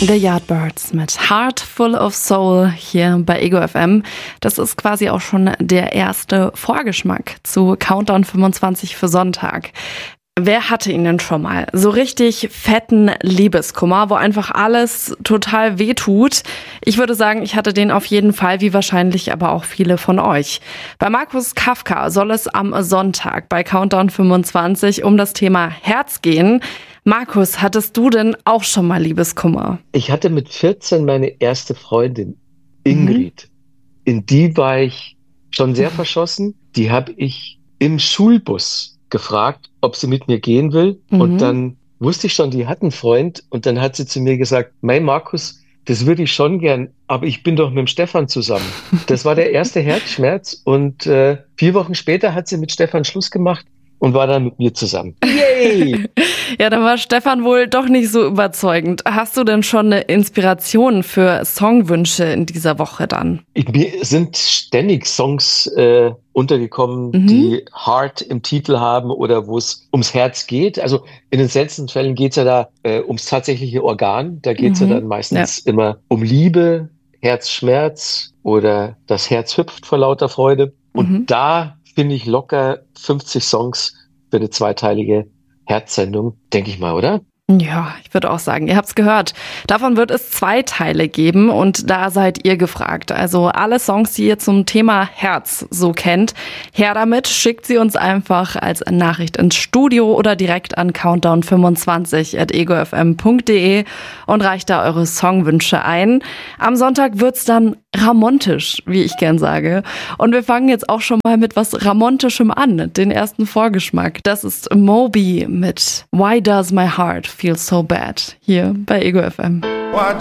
The Yardbirds mit Heart Full of Soul hier bei Ego FM. Das ist quasi auch schon der erste Vorgeschmack zu Countdown 25 für Sonntag. Wer hatte ihn denn schon mal? So richtig fetten Liebeskummer, wo einfach alles total wehtut. Ich würde sagen, ich hatte den auf jeden Fall, wie wahrscheinlich aber auch viele von euch. Bei Markus Kafka soll es am Sonntag bei Countdown 25 um das Thema Herz gehen. Markus, hattest du denn auch schon mal Liebeskummer? Ich hatte mit 14 meine erste Freundin, Ingrid. In die war ich schon sehr verschossen. Die habe ich im Schulbus gefragt, ob sie mit mir gehen will. Und dann wusste ich schon, die hat einen Freund. Und dann hat sie zu mir gesagt, mein Markus, das würde ich schon gern, aber ich bin doch mit dem Stefan zusammen. Das war der erste Herzschmerz. Und 4 Wochen später hat sie mit Stefan Schluss gemacht und war dann mit mir zusammen. Yay! Ja, dann war Stefan wohl doch nicht so überzeugend. Hast du denn schon eine Inspiration für Songwünsche in dieser Woche dann? Mir sind ständig Songs untergekommen, die Heart im Titel haben oder wo es ums Herz geht. Also in den seltensten Fällen geht es ja da ums tatsächliche Organ. Da geht es ja dann meistens immer um Liebe, Herzschmerz oder das Herz hüpft vor lauter Freude. Und da finde ich locker 50 Songs für eine zweiteilige Herzsendung, denke ich mal, oder? Ja, ich würde auch sagen, ihr habt's gehört. Davon wird es 2 Teile geben und da seid ihr gefragt. Also alle Songs, die ihr zum Thema Herz so kennt, her damit, schickt sie uns einfach als Nachricht ins Studio oder direkt an countdown25@egofm.de und reicht da eure Songwünsche ein. Am Sonntag wird's dann ramontisch, wie ich gern sage. Und wir fangen jetzt auch schon mal mit was Ramontischem an, den ersten Vorgeschmack. Das ist Moby mit Why Does My Heart Feel So Bad hier bei Ego FM. Why